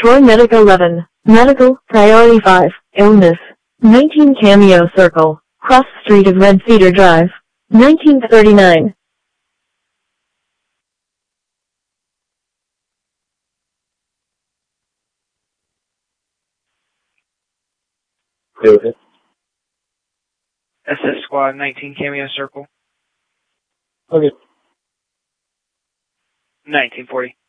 Troy Medic 11. Medical, Priority 5. Illness. 19 Cameo Circle. Cross Street of Red Cedar Drive. 1939. Okay. SS Squad, 19 Cameo Circle. Okay. 1940.